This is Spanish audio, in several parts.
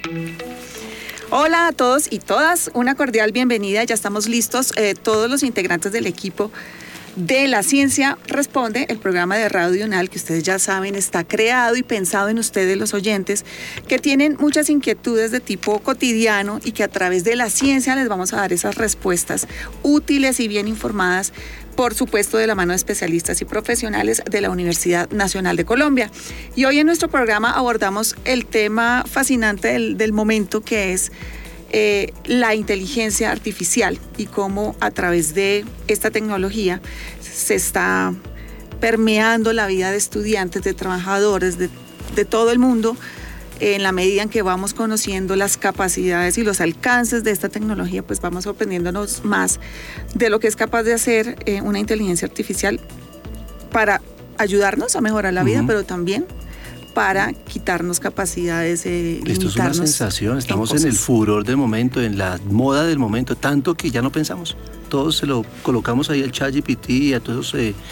Hola a todos y todas, una cordial bienvenida. Ya estamos listos, todos los integrantes del equipo de La Ciencia Responde, el programa de Radio UNAL que ustedes ya saben está creado y pensado en ustedes los oyentes que tienen muchas inquietudes de tipo cotidiano y que a través de la ciencia les vamos a dar esas respuestas útiles y bien informadas, por supuesto de la mano de especialistas y profesionales de la Universidad Nacional de Colombia. Y hoy en nuestro programa abordamos el tema fascinante del momento, que es la inteligencia artificial y cómo a través de esta tecnología se está permeando la vida de estudiantes, de trabajadores, de todo el mundo, en la medida en que vamos conociendo las capacidades y los alcances de esta tecnología, pues vamos sorprendiéndonos más de lo que es capaz de hacer una inteligencia artificial para ayudarnos a mejorar la vida, pero también para quitarnos capacidades, Esto es una sensación, estamos en el furor del momento, en la moda del momento, tanto que ya no pensamos. Todos se lo colocamos ahí al ChatGPT y a todos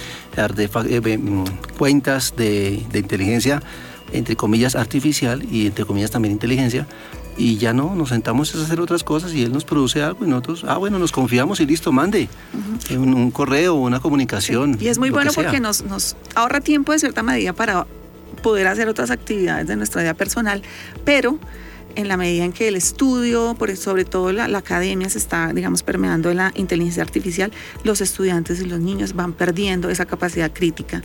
cuentas de inteligencia, entre comillas artificial y entre comillas también inteligencia, y ya no, nos sentamos a hacer otras cosas y él nos produce algo y nosotros, nos confiamos y listo, mande un correo, una comunicación. Sí. Y es muy bueno porque nos ahorra tiempo de cierta medida para poder hacer otras actividades de nuestra vida personal, pero en la medida en que el estudio, sobre todo la academia, se está, permeando en la inteligencia artificial, los estudiantes y los niños van perdiendo esa capacidad crítica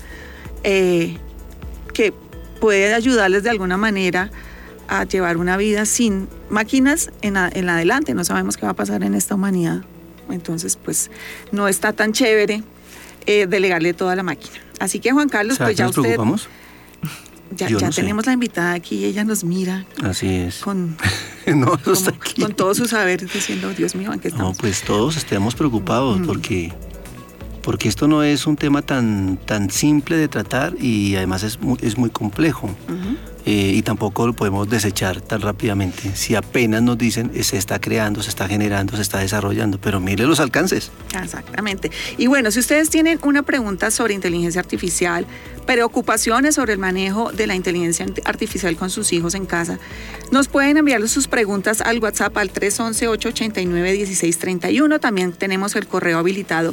que puede ayudarles de alguna manera a llevar una vida sin máquinas en adelante. No sabemos qué va a pasar en esta humanidad, entonces pues no está tan chévere delegarle toda la máquina. Así que Juan Carlos, pues ya ¿nos preocupamos? Ya tenemos la invitada aquí y ella nos mira. Así es. Con todo su saber, diciendo, Dios mío, ¿en qué estamos? No, pues todos estemos preocupados porque esto no es un tema tan simple de tratar y además es muy complejo. Y tampoco lo podemos desechar tan rápidamente. Si apenas nos dicen, se está creando, se está generando, se está desarrollando, pero mire los alcances. Exactamente. Y bueno, si ustedes tienen una pregunta sobre inteligencia artificial, preocupaciones sobre el manejo de la inteligencia artificial con sus hijos en casa, nos pueden enviar sus preguntas al WhatsApp al 311-889-1631. También tenemos el correo habilitado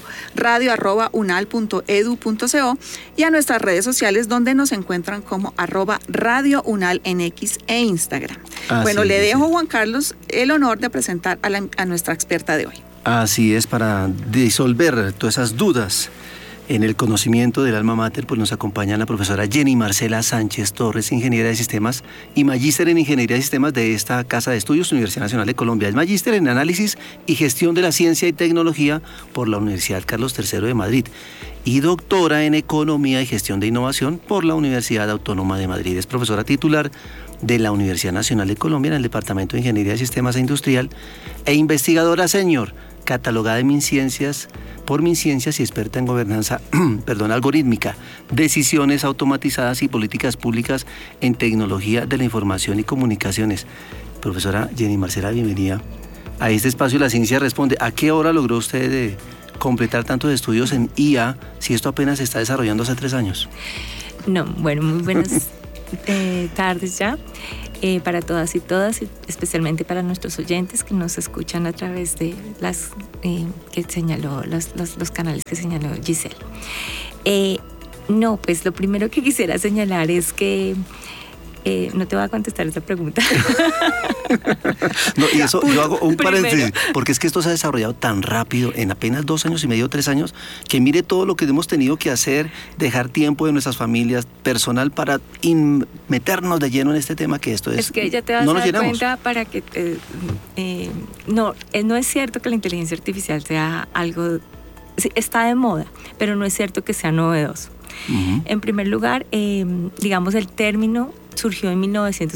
radio@unal.edu.co y a nuestras redes sociales, donde nos encuentran como @Radio UNAL en X e Instagram. Le dejo, Juan Carlos, el honor de presentar a nuestra experta de hoy. Así es, para disolver todas esas dudas en el conocimiento del alma mater, pues nos acompaña la profesora Jenny Marcela Sánchez Torres, ingeniera de sistemas y magíster en ingeniería de sistemas de esta Casa de Estudios, Universidad Nacional de Colombia. Es magíster en análisis y gestión de la ciencia y tecnología por la Universidad Carlos III de Madrid y doctora en economía y gestión de innovación por la Universidad Autónoma de Madrid. Es profesora titular de la Universidad Nacional de Colombia en el Departamento de Ingeniería de Sistemas e Industrial e investigadora senior, catalogada de MinCiencias y experta en gobernanza algorítmica, decisiones automatizadas y políticas públicas en tecnología de la información y comunicaciones. Profesora Jenny Marcela, bienvenida a este espacio La Ciencia Responde. ¿A qué hora logró usted completar tantos estudios en IA si esto apenas se está desarrollando hace 3 años? No, muy buenas tardes ya. Para todas y todas, especialmente para nuestros oyentes que nos escuchan a través de las que señaló los canales que señaló Giselle. Pues lo primero que quisiera señalar es que no te voy a contestar esa pregunta. No, y eso yo hago un paréntesis, porque es que esto se ha desarrollado tan rápido, en apenas 2 años y medio, 3 años, que mire todo lo que hemos tenido que hacer, dejar tiempo de nuestras familias, personal, para meternos de lleno en este tema, que esto es que ya te vas a dar cuenta para que no es cierto que la inteligencia artificial sea algo, está de moda, pero no es cierto que sea novedoso. En primer lugar, el término surgió en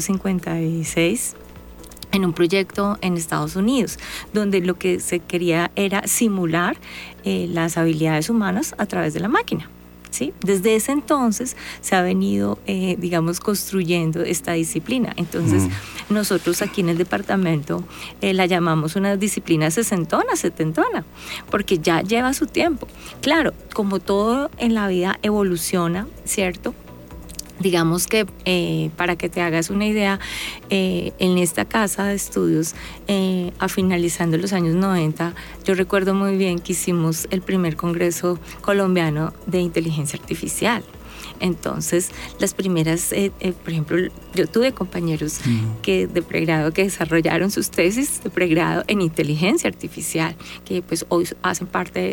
1956 en un proyecto en Estados Unidos, donde lo que se quería era simular las habilidades humanas a través de la máquina. ¿Sí? Desde ese entonces se ha venido, construyendo esta disciplina. Entonces, nosotros aquí en el departamento la llamamos una disciplina sesentona, setentona, porque ya lleva su tiempo. Claro, como todo en la vida evoluciona, ¿cierto? Digamos que para que te hagas una idea, en esta casa de estudios, finalizando los años 90, yo recuerdo muy bien que hicimos el primer congreso colombiano de inteligencia artificial. Entonces, las primeras, por ejemplo, yo tuve compañeros de pregrado que desarrollaron sus tesis de pregrado en inteligencia artificial, que pues hoy hacen parte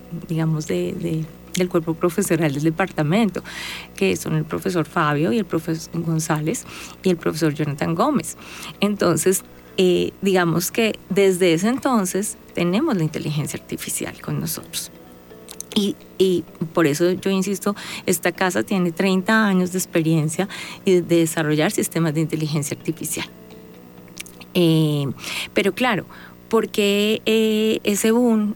del cuerpo profesoral del departamento, que son el profesor Fabio y el profesor González y el profesor Jonathan Gómez. Entonces, digamos que desde ese entonces tenemos la inteligencia artificial con nosotros. Y por eso yo insisto, esta casa tiene 30 años de experiencia de desarrollar sistemas de inteligencia artificial. Pero claro, ¿por qué ese boom?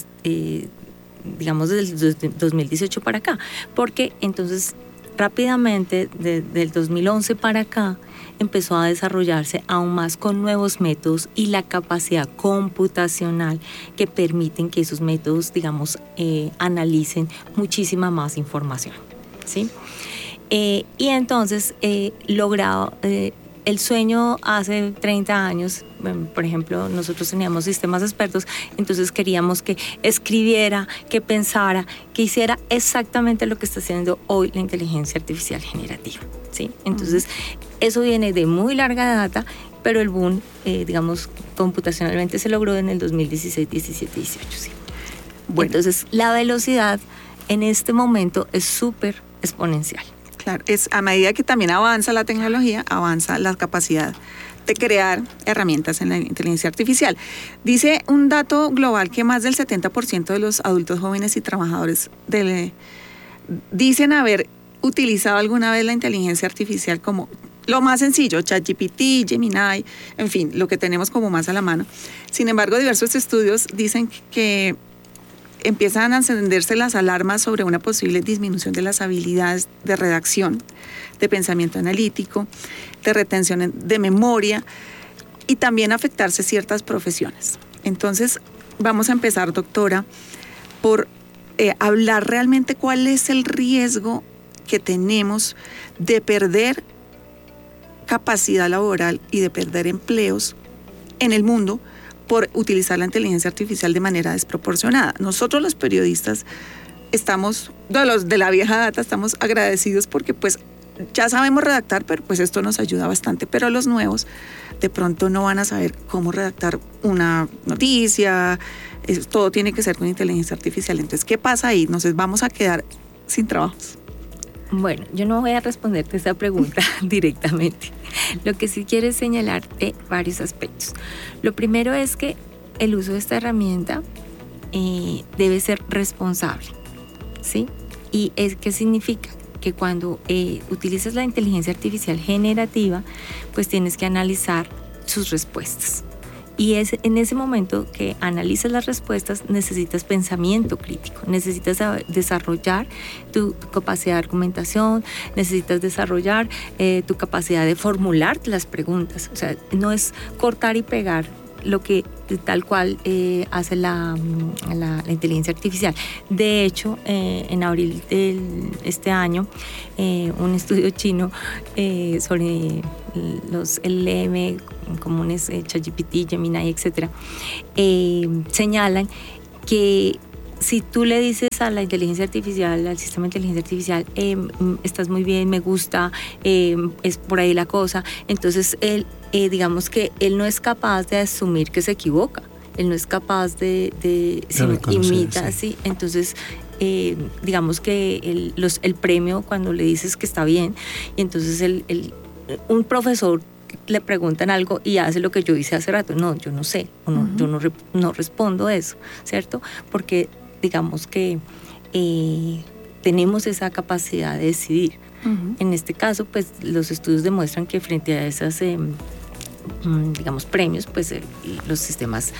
Digamos desde 2018 para acá, porque entonces rápidamente del 2011 para acá empezó a desarrollarse aún más con nuevos métodos y la capacidad computacional que permiten que esos métodos, digamos, analicen muchísima más información, ¿sí? Y entonces logrado el sueño hace 30 años, por ejemplo, nosotros teníamos sistemas expertos, entonces queríamos que escribiera, que pensara, que hiciera exactamente lo que está haciendo hoy la inteligencia artificial generativa, ¿sí? Entonces, eso viene de muy larga data, pero el boom, digamos, computacionalmente se logró en el 2016, 17, 18, ¿sí? Bueno. Entonces, la velocidad en este momento es súper exponencial. Claro, es a medida que también avanza la tecnología, avanza la capacidad de crear herramientas en la inteligencia artificial. Dice un dato global que más del 70% de los adultos jóvenes y trabajadores dicen haber utilizado alguna vez la inteligencia artificial como lo más sencillo, ChatGPT, Gemini, en fin, lo que tenemos como más a la mano. Sin embargo, diversos estudios dicen que empiezan a encenderse las alarmas sobre una posible disminución de las habilidades de redacción, de pensamiento analítico, de retención de memoria y también afectarse ciertas profesiones. Entonces, vamos a empezar, doctora, por hablar realmente cuál es el riesgo que tenemos de perder capacidad laboral y de perder empleos en el mundo por utilizar la inteligencia artificial de manera desproporcionada. Nosotros los periodistas estamos, de la vieja data, estamos agradecidos porque pues ya sabemos redactar, pero pues esto nos ayuda bastante, pero los nuevos de pronto no van a saber cómo redactar una noticia, todo tiene que ser con inteligencia artificial. Entonces, ¿qué pasa ahí? Nos vamos a quedar sin trabajos. Bueno, yo no voy a responderte esa pregunta directamente. Lo que sí quiero es señalarte varios aspectos. Lo primero es que el uso de esta herramienta debe ser responsable, ¿sí? ¿Y qué significa? Que cuando utilizas la inteligencia artificial generativa, pues tienes que analizar sus respuestas. Y es en ese momento que analizas las respuestas, necesitas pensamiento crítico, necesitas desarrollar tu capacidad de argumentación, necesitas desarrollar tu capacidad de formular las preguntas. O sea, no es cortar y pegar lo que tal cual hace la inteligencia artificial. De hecho, en abril de este año, un estudio chino sobre los LLM comunes, ChatGPT, Gemini, etc., señalan que si tú le dices a la inteligencia artificial, al sistema de inteligencia artificial, estás muy bien, me gusta, es por ahí la cosa, entonces él, digamos que él no es capaz de asumir que se equivoca, él no es capaz de imita, sí. Entonces, digamos que el premio cuando le dices que está bien, y entonces un profesor le preguntan algo y hace lo que yo hice hace rato, no, yo no sé, yo no respondo eso, ¿cierto? Porque digamos que tenemos esa capacidad de decidir. En este caso, pues los estudios demuestran que frente a esas, digamos, premios, pues los sistemas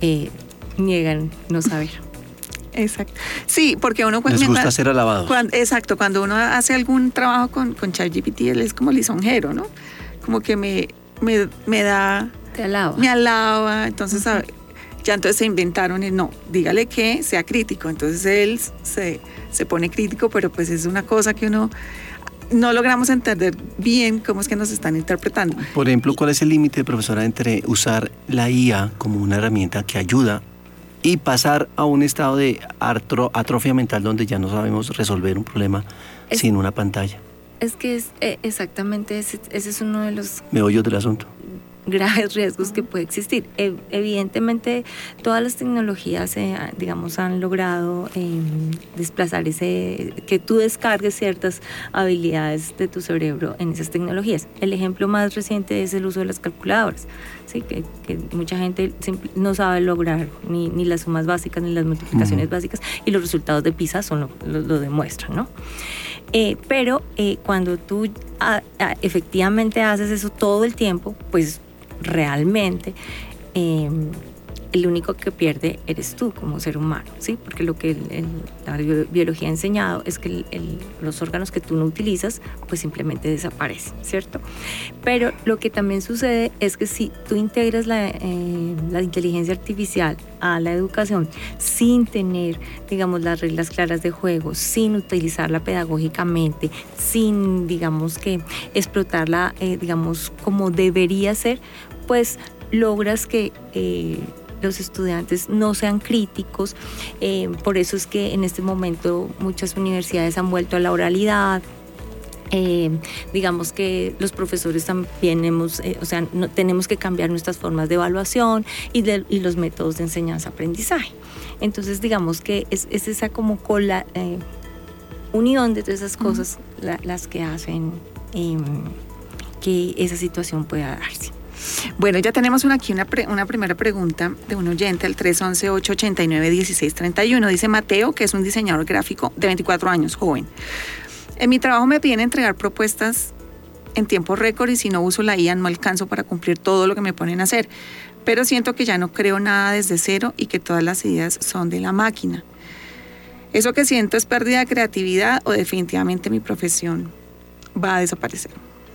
niegan no saber. Exacto. Sí, porque uno... Les gusta ser alabados. Exacto, cuando uno hace algún trabajo con ChatGPT, él es como lisonjero, ¿no? Como que me da... Te alaba. Me alaba, entonces... Ya entonces se inventaron no, dígale que sea crítico. Entonces él se pone crítico, pero pues es una cosa que uno no logramos entender bien cómo es que nos están interpretando. Por ejemplo, ¿cuál es el límite, profesora, entre usar la IA como una herramienta que ayuda y pasar a un estado de atrofia mental donde ya no sabemos resolver un problema sin una pantalla? Es que exactamente ese es uno de los meollos del asunto. Graves riesgos que puede existir. Evidentemente, todas las tecnologías, digamos, han logrado desplazar que tú descargues ciertas habilidades de tu cerebro en esas tecnologías. El ejemplo más reciente es el uso de las calculadoras, ¿sí? que mucha gente no sabe lograr ni las sumas básicas ni las multiplicaciones básicas, y los resultados de PISA lo demuestran, ¿no? Pero cuando tú efectivamente haces eso todo el tiempo, pues realmente el único que pierde eres tú como ser humano, ¿sí? Porque lo que la biología ha enseñado es que los órganos que tú no utilizas pues simplemente desaparecen, ¿cierto? Pero lo que también sucede es que si tú integras la inteligencia artificial a la educación sin tener, digamos, las reglas claras de juego, sin utilizarla pedagógicamente, sin, digamos, que explotarla, digamos, como debería ser, pues logras que los estudiantes no sean críticos. Por eso es que en este momento muchas universidades han vuelto a la oralidad. Digamos que los profesores también tenemos que cambiar nuestras formas de evaluación y los métodos de enseñanza-aprendizaje. Entonces, digamos que es esa como unión de todas esas cosas las que hacen que esa situación pueda darse. Bueno, ya tenemos aquí una primera pregunta de un oyente al 311-889-1631. Dice Mateo, que es un diseñador gráfico de 24 años, joven. En mi trabajo me piden entregar propuestas en tiempo récord y si no uso la IA no alcanzo para cumplir todo lo que me ponen a hacer. Pero siento que ya no creo nada desde cero y que todas las ideas son de la máquina. ¿Eso que siento es pérdida de creatividad o definitivamente mi profesión va a desaparecer?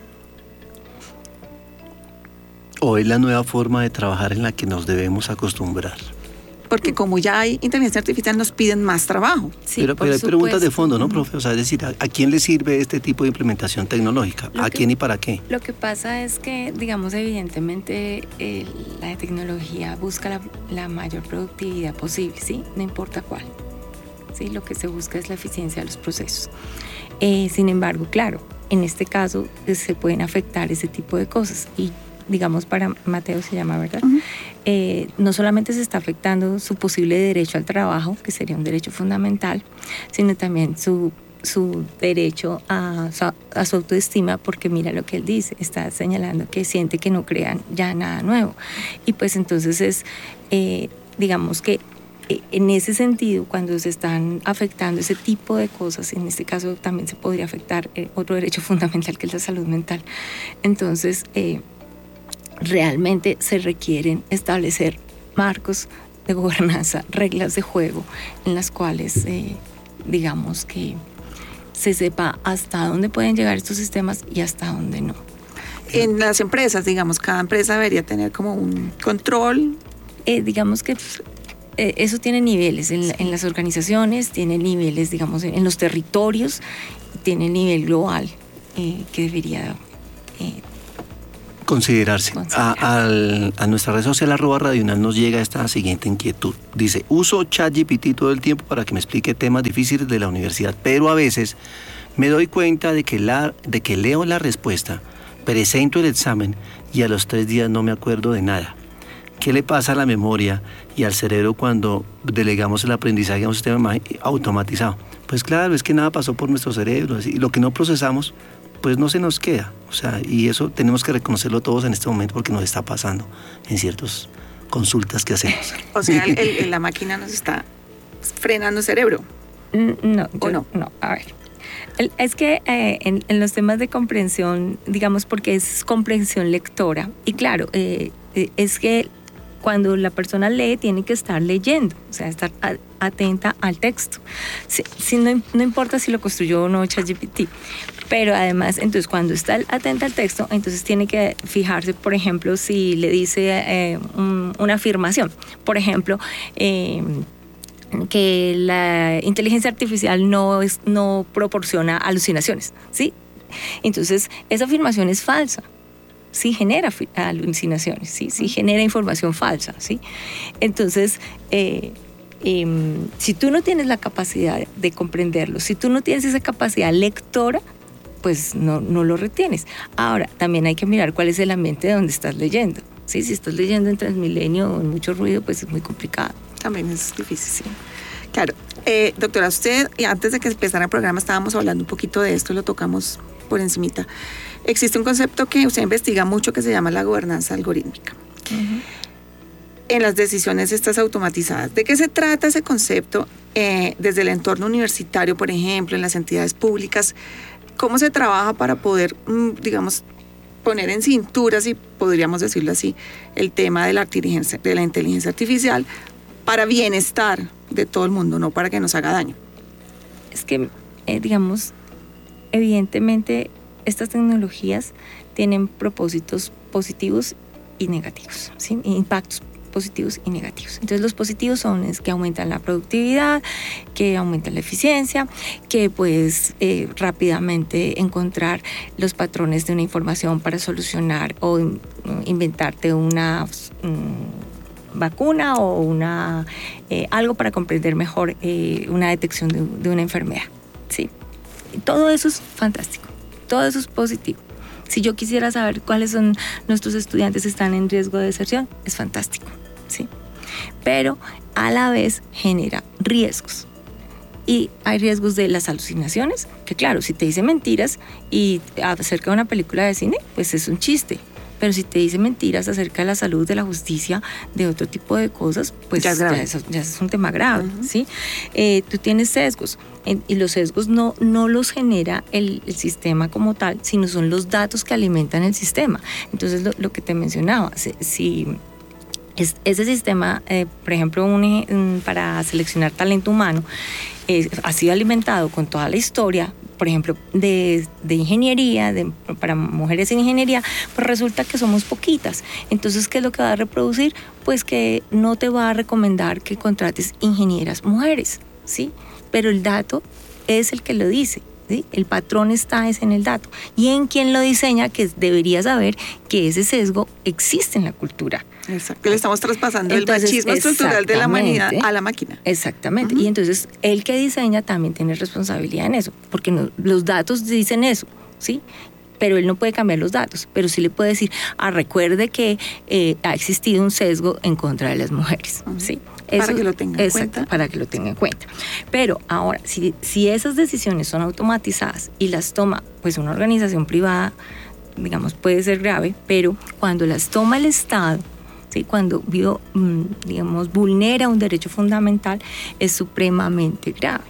¿O es la nueva forma de trabajar en la que nos debemos acostumbrar? Porque como ya hay inteligencia artificial, nos piden más trabajo. Sí, pero hay preguntas de fondo, ¿no, profe? O sea, es decir, ¿a quién le sirve este tipo de implementación tecnológica? ¿A quién y para qué? Lo que pasa es que, digamos, evidentemente la tecnología busca la mayor productividad posible, ¿sí? No importa cuál. ¿Sí? Lo que se busca es la eficiencia de los procesos. Sin embargo, claro, en este caso se pueden afectar ese tipo de cosas y digamos para Mateo se llama, ¿verdad? No solamente se está afectando su posible derecho al trabajo, que sería un derecho fundamental, sino también su derecho a su autoestima, porque mira lo que él dice, está señalando que siente que no crean ya nada nuevo. Y pues entonces es, digamos que en ese sentido, cuando se están afectando ese tipo de cosas, en este caso también se podría afectar otro derecho fundamental que es la salud mental. Entonces, realmente se requieren establecer marcos de gobernanza, reglas de juego en las cuales digamos que se sepa hasta dónde pueden llegar estos sistemas y hasta dónde no. En las empresas, digamos, cada empresa debería tener como un control. Digamos que eso tiene niveles en las organizaciones, tiene niveles, digamos, en los territorios, tiene nivel global que debería considerarse. A nuestra red social @Radio UNAL nos llega esta siguiente inquietud. Dice, uso ChatGPT todo el tiempo para que me explique temas difíciles de la universidad, pero a veces me doy cuenta de que leo la respuesta, presento el examen y a los 3 días no me acuerdo de nada. ¿Qué le pasa a la memoria y al cerebro cuando delegamos el aprendizaje a un sistema automatizado? Pues claro, es que nada pasó por nuestro cerebro y lo que no procesamos pues no se nos queda, o sea, y eso tenemos que reconocerlo todos en este momento porque nos está pasando en ciertas consultas que hacemos. O sea, la máquina nos está frenando el cerebro. No, ¿o no? No, a ver. Es que en los temas de comprensión, digamos, porque es comprensión lectora, y claro, es que cuando la persona lee tiene que estar leyendo, o sea, estar atenta al texto. No importa si lo construyó o no ChatGPT, pero además, entonces cuando está atenta al texto, entonces tiene que fijarse, por ejemplo, si le dice una afirmación, por ejemplo, que la inteligencia artificial no proporciona alucinaciones, ¿sí? Entonces, esa afirmación es falsa. Sí genera alucinaciones, sí genera información falsa, ¿sí? Entonces, si tú no tienes la capacidad de comprenderlo, si tú no tienes esa capacidad lectora, pues no lo retienes. Ahora, también hay que mirar cuál es el ambiente de donde estás leyendo. ¿Sí? Si estás leyendo en Transmilenio o en mucho ruido, pues es muy complicado. También es difícil. Sí. Claro. Doctora, usted, antes de que empezara el programa, estábamos hablando un poquito de esto, lo tocamos por encimita. Existe un concepto que usted investiga mucho que se llama la gobernanza algorítmica. Uh-huh. En las decisiones estas automatizadas. ¿De qué se trata ese concepto desde el entorno universitario, por ejemplo, en las entidades públicas? ¿Cómo se trabaja para poder, digamos, poner en cintura, si podríamos decirlo así, el tema de la inteligencia artificial para bienestar de todo el mundo, no para que nos haga daño? Es que, digamos, evidentemente estas tecnologías tienen propósitos positivos y negativos, ¿sí? Impactos positivos y negativos. Entonces los positivos son que aumentan la productividad, que aumentan la eficiencia, que puedes rápidamente encontrar los patrones de una información para solucionar o inventarte una vacuna o algo para comprender mejor una detección de una enfermedad. ¿Sí? Todo eso es fantástico, todo eso es positivo. Si yo quisiera saber cuáles son nuestros estudiantes están en riesgo de deserción, es fantástico, ¿sí? Pero a la vez genera riesgos. Y hay riesgos de las alucinaciones, que claro, si te dice mentiras y acerca de una película de cine, pues es un chiste. Pero si te dice mentiras acerca de la salud, de la justicia, de otro tipo de cosas, pues ya es un tema grave, uh-huh. ¿Sí? Tú tienes sesgos, y los sesgos no los genera el sistema como tal, sino son los datos que alimentan el sistema. Entonces, lo que te mencionaba, si ese sistema, por ejemplo, para seleccionar talento humano, ha sido alimentado con toda la historia, por ejemplo, de ingeniería, para mujeres en ingeniería, pues resulta que somos poquitas. Entonces, ¿qué es lo que va a reproducir? Pues que no te va a recomendar que contrates ingenieras mujeres, ¿sí? Pero el dato es el que lo dice, ¿sí? El patrón está en el dato. Y en quien lo diseña, que debería saber que ese sesgo existe en la cultura. Exacto. Le estamos traspasando el machismo estructural de la humanidad a la máquina. Exactamente. Uh-huh. Y entonces el que diseña también tiene responsabilidad en eso, porque los datos dicen eso, ¿sí? Pero él no puede cambiar los datos, pero sí le puede decir, recuerde que ha existido un sesgo en contra de las mujeres, uh-huh. ¿Sí? Eso, para que lo tenga en cuenta. Para que lo tenga en cuenta. Pero ahora, si esas decisiones son automatizadas y las toma pues una organización privada, digamos, puede ser grave, pero cuando las toma el Estado, ¿sí? Cuando digamos, vulnera un derecho fundamental, es supremamente grave.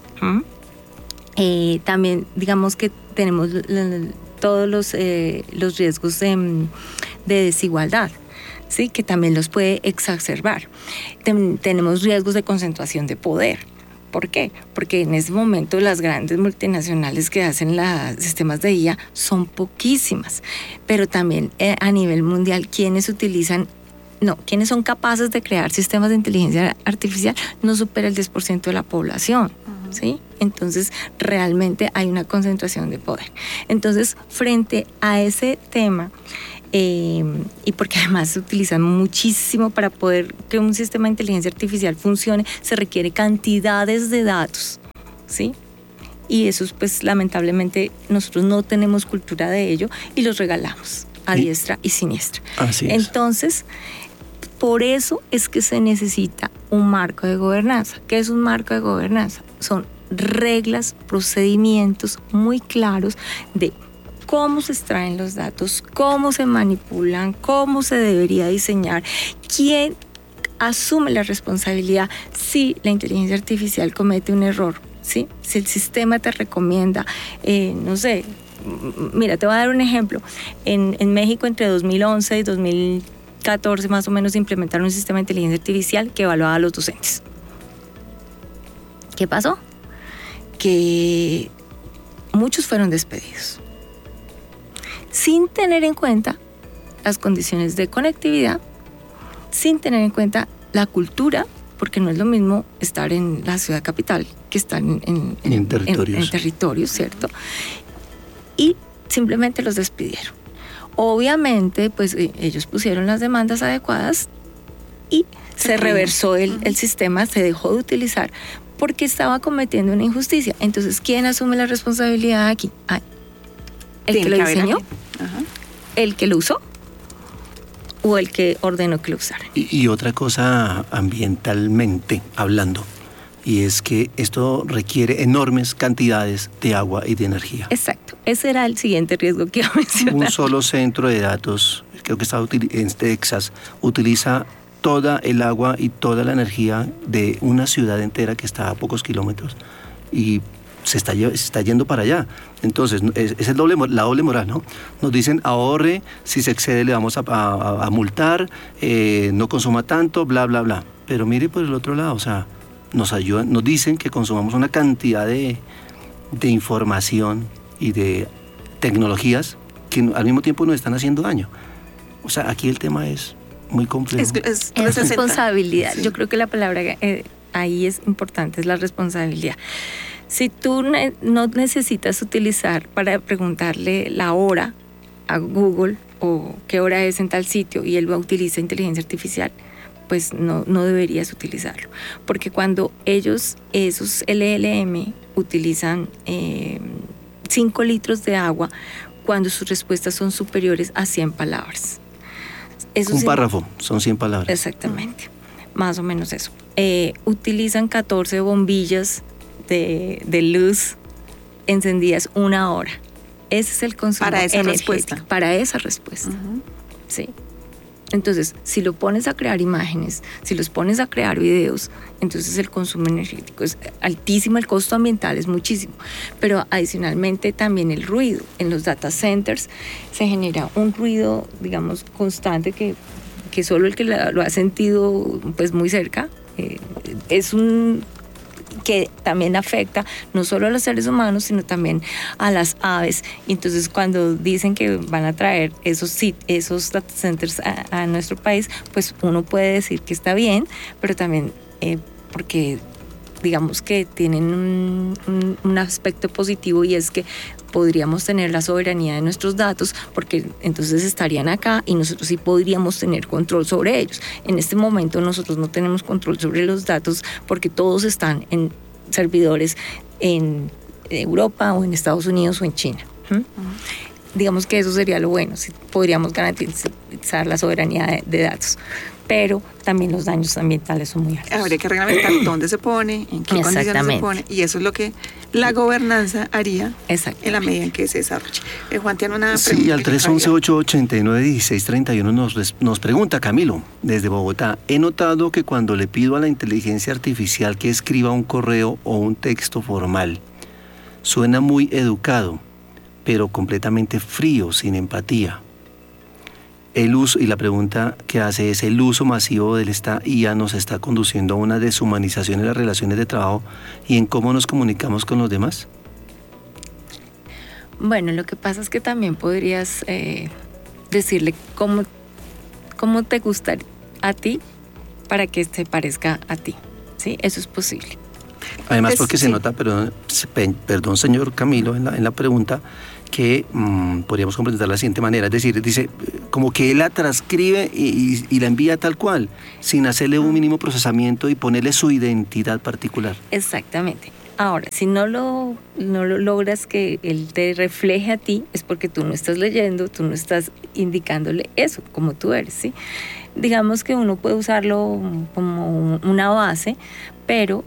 También, digamos que tenemos todos los riesgos de desigualdad, ¿sí? Que también los puede exacerbar. Tenemos riesgos de concentración de poder. ¿Por qué? Porque en ese momento las grandes multinacionales que hacen los sistemas de IA son poquísimas, pero también a nivel mundial, quienes son capaces de crear sistemas de inteligencia artificial no supera el 10% de la población, uh-huh. ¿Sí? Entonces, realmente hay una concentración de poder. Entonces, frente a ese tema, y porque además se utiliza muchísimo para poder que un sistema de inteligencia artificial funcione, se requiere cantidades de datos, ¿sí? Y eso, pues, lamentablemente, nosotros no tenemos cultura de ello y los regalamos a diestra y siniestra. Así es. Entonces, por eso es que se necesita un marco de gobernanza. ¿Qué es un marco de gobernanza? Son reglas, procedimientos muy claros de cómo se extraen los datos, cómo se manipulan, cómo se debería diseñar, quién asume la responsabilidad si la inteligencia artificial comete un error, ¿sí? Si el sistema te recomienda, no sé, mira, te voy a dar un ejemplo. En México, entre 2011 y 2014, más o menos, implementaron un sistema de inteligencia artificial que evaluaba a los docentes. ¿Qué pasó? Que muchos fueron despedidos, sin tener en cuenta las condiciones de conectividad, sin tener en cuenta la cultura, porque no es lo mismo estar en la ciudad capital que estar en territorios, ¿cierto? y simplemente los despidieron. Obviamente, pues ellos pusieron las demandas adecuadas y se reversó el sistema, se dejó de utilizar porque estaba cometiendo una injusticia. Entonces, ¿quién asume la responsabilidad aquí? ¿El que lo diseñó? ¿El que lo usó? ¿O el que ordenó que lo usara? Y otra cosa ambientalmente hablando, y es que esto requiere enormes cantidades de agua y de energía. Exacto, ese era el siguiente riesgo que iba a mencionar. Un solo centro de datos, creo que está en Texas, utiliza toda el agua y toda la energía de una ciudad entera que está a pocos kilómetros y se está yendo para allá. Entonces, es la doble moral, ¿no? Nos dicen, ahorre, si se excede le vamos a multar, no consuma tanto, bla, bla, bla. Pero mire por el otro lado, o sea, nos ayudan, nos dicen que consumamos una cantidad de información y de tecnologías que al mismo tiempo nos están haciendo daño. O sea, aquí el tema es muy complejo. Es responsabilidad. Yo creo que la palabra ahí es importante, es la responsabilidad. Si tú no necesitas utilizar para preguntarle la hora a Google o qué hora es en tal sitio y él utiliza inteligencia artificial, pues no deberías utilizarlo. Porque cuando esos LLM utilizan 5 litros de agua, cuando sus respuestas son superiores a 100 palabras. Un párrafo, son 100 palabras. Exactamente, más o menos eso. Utilizan 14 bombillas de luz encendidas 1 hora. Ese es el consumo energético. Para esa respuesta. Sí. Entonces, si lo pones a crear imágenes, si los pones a crear videos, entonces el consumo energético es altísimo, el costo ambiental es muchísimo. Pero adicionalmente también el ruido. En los data centers se genera un ruido, digamos, constante que solo el que lo ha sentido pues muy cerca, es un que también afecta no solo a los seres humanos, sino también a las aves. Entonces, cuando dicen que van a traer esos data centers a nuestro país, pues uno puede decir que está bien, pero también porque digamos que tienen un aspecto positivo, y es que podríamos tener la soberanía de nuestros datos, porque entonces estarían acá y nosotros sí podríamos tener control sobre ellos. En este momento nosotros no tenemos control sobre los datos porque todos están en servidores en Europa o en Estados Unidos o en China. Digamos que eso sería lo bueno, si podríamos garantizar la soberanía de datos. Pero también los daños ambientales son muy altos. Habría que reglamentar dónde se pone, en qué condiciones se pone, y eso es lo que la gobernanza haría en la medida en que se desarrolle. Juan, tiene una pregunta. Sí, al 311-889-1631 nos pregunta Camilo, desde Bogotá. He notado que cuando le pido a la inteligencia artificial que escriba un correo o un texto formal, suena muy educado, pero completamente frío, sin empatía. El uso, y la pregunta que hace es, ¿el uso masivo de esta IA nos está conduciendo a una deshumanización en las relaciones de trabajo y en cómo nos comunicamos con los demás? Bueno, lo que pasa es que también podrías decirle cómo te gusta a ti para que te parezca a ti. ¿Sí? Eso es posible. Además, porque se nota, perdón señor Camilo, en la pregunta, que podríamos complementar de la siguiente manera, es decir, dice como que él la transcribe y la envía tal cual, sin hacerle un mínimo procesamiento y ponerle su identidad particular. Exactamente. Ahora, si no lo logras que él te refleje a ti, es porque tú no estás leyendo, tú no estás indicándole eso, como tú eres, ¿sí? Digamos que uno puede usarlo como una base, pero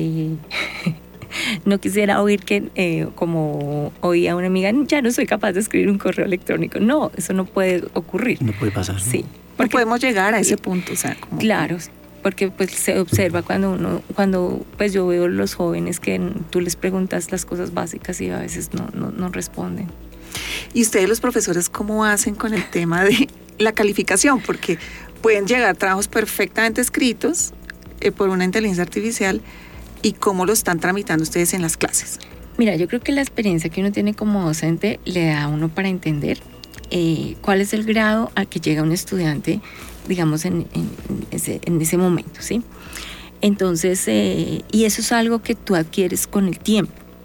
no quisiera oír que, como oía una amiga, ya no soy capaz de escribir un correo electrónico. No, eso no puede ocurrir. No puede pasar, ¿no? Sí. Porque podemos llegar a ese punto, o sea, como... Claro, porque pues se observa cuando pues yo veo los jóvenes que tú les preguntas las cosas básicas y a veces no responden. ¿Y ustedes los profesores cómo hacen con el tema de la calificación? Porque pueden llegar trabajos perfectamente escritos por una inteligencia artificial, ¿y cómo lo están tramitando ustedes en las clases? Mira, yo creo que la experiencia que uno tiene como docente le da a uno para entender cuál es el grado al que llega un estudiante, digamos, en ese momento, ¿sí? Entonces, y eso es algo que tú adquieres con el tiempo.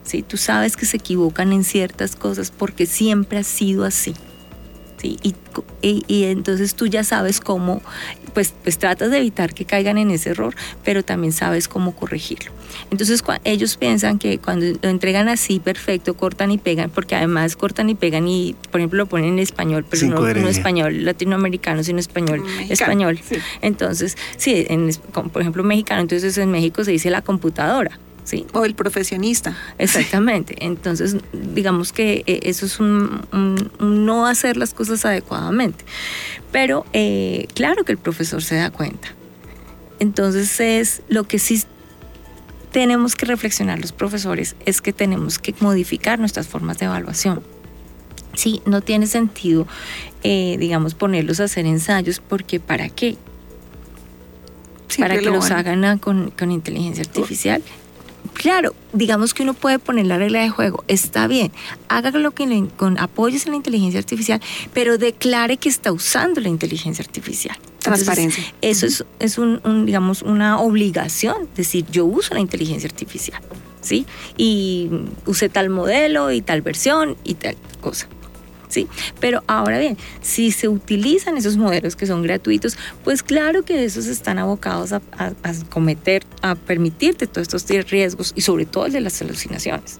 ¿sí? Tú sabes que se equivocan en ciertas cosas porque siempre ha sido así. ¿Sí? Y entonces tú ya sabes cómo, pues tratas de evitar que caigan en ese error, pero también sabes cómo corregirlo. Entonces ellos piensan que cuando lo entregan así perfecto, cortan y pegan, porque además cortan y pegan y, por ejemplo, lo ponen en español, pero no español latinoamericano, sino español mexicano, español. Sí. Entonces, sí, por ejemplo, mexicano, entonces en México se dice la computadora. ¿Sí? O el profesionista. Exactamente. Entonces, digamos que eso es un no hacer las cosas adecuadamente. Pero claro que el profesor se da cuenta. Entonces, es lo que sí tenemos que reflexionar los profesores, es que tenemos que modificar nuestras formas de evaluación. Sí, no tiene sentido, digamos, ponerlos a hacer ensayos, porque ¿para qué? Para que los hagan con inteligencia artificial. Claro, digamos que uno puede poner la regla de juego, está bien, hágalo con apoyos en la inteligencia artificial, pero declare que está usando la inteligencia artificial. Transparencia. Entonces, eso es digamos, una obligación, decir, yo uso la inteligencia artificial, ¿sí? Y usé tal modelo y tal versión y tal cosa. Sí, pero ahora bien, si se utilizan esos modelos que son gratuitos, pues claro que esos están abocados a permitirte todos estos riesgos y sobre todo el de las alucinaciones.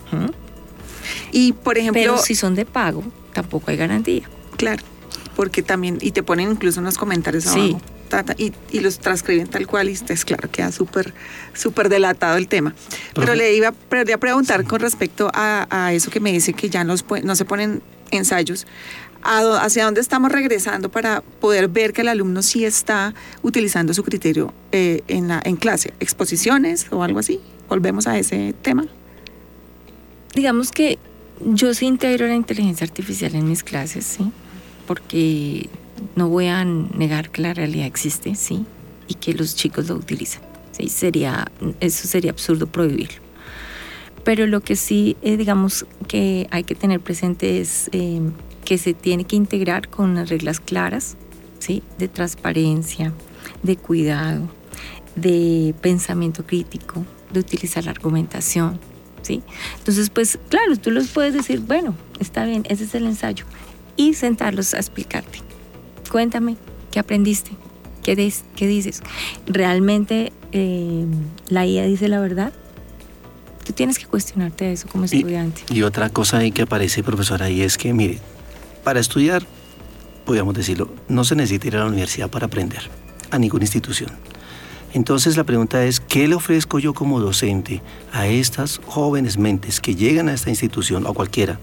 Y por ejemplo, pero si son de pago, tampoco hay garantía. Claro, porque también, y te ponen incluso unos comentarios abajo. Y los transcriben tal cual y es claro, queda súper delatado el tema. Pero le iba a preguntar con respecto a eso que me dice que ya no se ponen ensayos, hacia dónde estamos regresando para poder ver que el alumno sí está utilizando su criterio en clase, exposiciones o algo así. ¿Volvemos a ese tema? Digamos que yo sí integro la inteligencia artificial en mis clases, sí, porque no voy a negar que la realidad existe, sí, y que los chicos lo utilizan, sí, eso sería absurdo prohibirlo. Pero lo que sí, digamos, que hay que tener presente es que se tiene que integrar con unas reglas claras, ¿sí? De transparencia, de cuidado, de pensamiento crítico, de utilizar la argumentación, ¿sí? Entonces, pues, claro, tú los puedes decir, bueno, está bien, ese es el ensayo, y sentarlos a explicarte. Cuéntame, ¿qué aprendiste? ¿Qué dices? ¿Realmente la IA dice la verdad? Tú tienes que cuestionarte de eso como estudiante. Y otra cosa ahí que aparece, profesora, y es que, mire, para estudiar, podríamos decirlo, no se necesita ir a la universidad para aprender, a ninguna institución. Entonces la pregunta es, ¿qué le ofrezco yo como docente a estas jóvenes mentes que llegan a esta institución, o a cualquiera,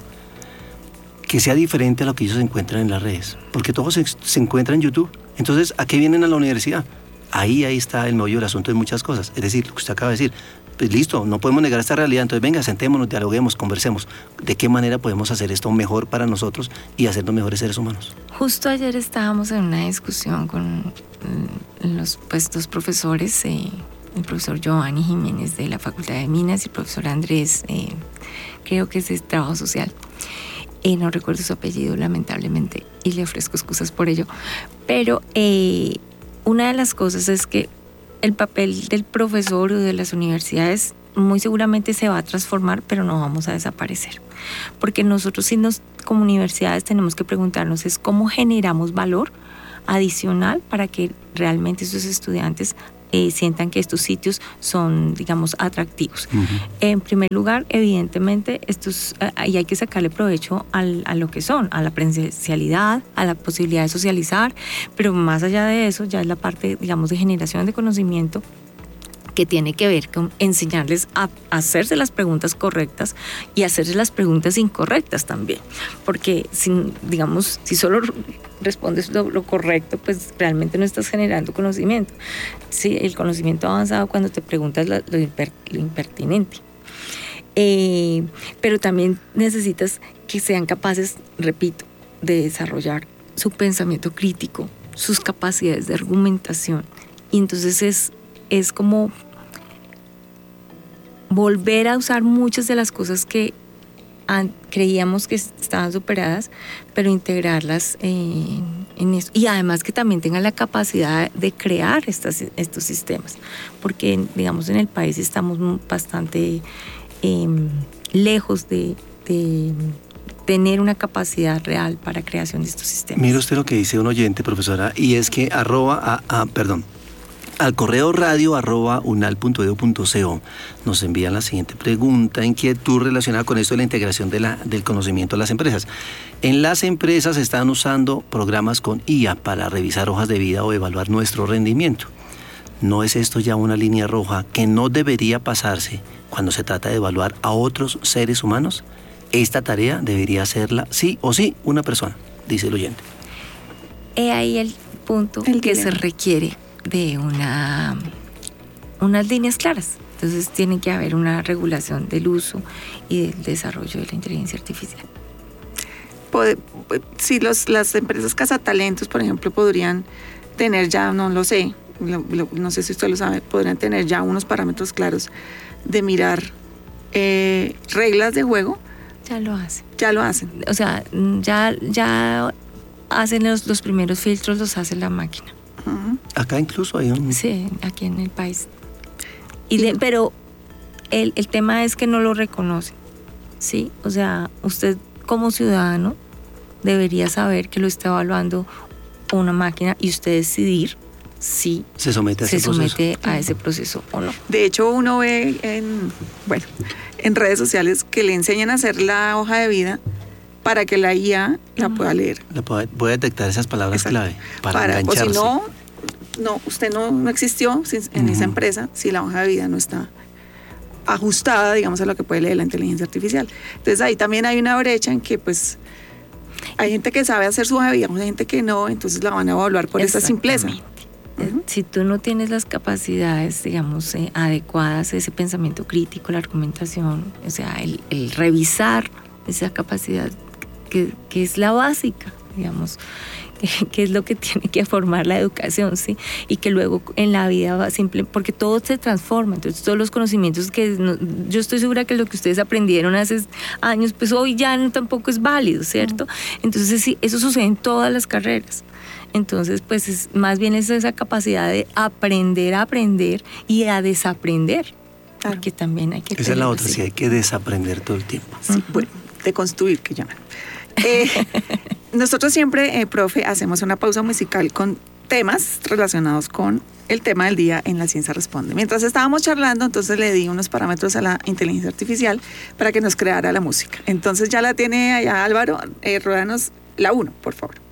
que sea diferente a lo que ellos encuentran en las redes? Porque todo se encuentra en YouTube. Entonces, ¿a qué vienen a la universidad? Ahí está el meollo del asunto de muchas cosas. Es decir, lo que usted acaba de decir, pues listo, no podemos negar esta realidad, entonces venga, sentémonos, dialoguemos, conversemos. ¿De qué manera podemos hacer esto mejor para nosotros y hacernos mejores seres humanos? Justo ayer estábamos en una discusión con los dos profesores, el profesor Giovanni Jiménez de la Facultad de Minas y el profesor Andrés, creo que es de Trabajo Social. No recuerdo su apellido, lamentablemente, y le ofrezco excusas por ello. Pero una de las cosas es que el papel del profesor o de las universidades muy seguramente se va a transformar, pero no vamos a desaparecer. Porque nosotros como universidades tenemos que preguntarnos es cómo generamos valor adicional para que realmente esos estudiantes sientan que estos sitios son, digamos, atractivos. Uh-huh. En primer lugar, evidentemente, y hay que sacarle provecho a lo que son, a la presencialidad, a la posibilidad de socializar, pero más allá de eso, ya es la parte, digamos, de generación de conocimiento que tiene que ver con enseñarles a hacerse las preguntas correctas y hacerse las preguntas incorrectas también. Porque, si solo respondes lo correcto, pues realmente no estás generando conocimiento. Sí, el conocimiento avanzado cuando te preguntas lo impertinente. Pero también necesitas que sean capaces, repito, de desarrollar su pensamiento crítico, sus capacidades de argumentación. Y entonces es como volver a usar muchas de las cosas que creíamos que estaban superadas, pero integrarlas en eso. Y además que también tengan la capacidad de crear estos sistemas, porque digamos en el país estamos bastante lejos de tener una capacidad real para creación de estos sistemas. Mira usted lo que dice un oyente, profesora, y es que al correo radio@unal.edu.co nos envían la siguiente pregunta, inquietud relacionada con esto de la integración del conocimiento a las empresas. En las empresas están usando programas con IA para revisar hojas de vida o evaluar nuestro rendimiento. ¿No es esto ya una línea roja que no debería pasarse cuando se trata de evaluar a otros seres humanos? Esta tarea debería hacerla sí o sí una persona, dice el oyente. He ahí el punto que se requiere de unas líneas claras. Entonces tiene que haber una regulación del uso y del desarrollo de la inteligencia artificial. Si las empresas cazatalentos, por ejemplo, podrían tener ya, no lo sé, no sé si usted lo sabe, podrían tener ya unos parámetros claros de mirar reglas de juego. Ya lo hacen. Ya lo hacen. O sea, ya hacen los primeros filtros, los hace la máquina. Acá incluso hay un... Sí, aquí en el país. Pero el tema es que no lo reconocen, ¿sí? O sea, usted como ciudadano debería saber que lo está evaluando una máquina y usted decidir si se somete a ese proceso o no. De hecho, uno ve en redes sociales que le enseñan a hacer la hoja de vida para que la IA la pueda leer. Puede detectar esas palabras clave para engancharse. O si no, usted no existió en esa empresa si la hoja de vida no está ajustada, digamos, a lo que puede leer la inteligencia artificial. Entonces ahí también hay una brecha en que pues hay gente que sabe hacer su hoja de vida, hay gente que no, entonces la van a evaluar por esa simpleza. Si tú no tienes las capacidades, digamos, adecuadas, ese pensamiento crítico, la argumentación, o sea, el revisar esa capacidad que es la básica, digamos, que es lo que tiene que formar la educación, ¿sí? Y que luego en la vida va porque todo se transforma. Entonces todos los conocimientos yo estoy segura que lo que ustedes aprendieron hace años, pues hoy ya tampoco es válido, ¿cierto? Entonces sí, eso sucede en todas las carreras. Entonces, pues más bien es esa capacidad de aprender a aprender y a desaprender. Claro. Porque también hay que... Esa es la otra, sí, hay que desaprender todo el tiempo. Sí, bueno, deconstruir, que llaman. Nosotros siempre, profe, hacemos una pausa musical con temas relacionados con el tema del día en La Ciencia Responde. Mientras estábamos charlando, entonces le di unos parámetros a la inteligencia artificial para que nos creara la música. Entonces ya la tiene allá Álvaro, ruédanos la 1, por favor.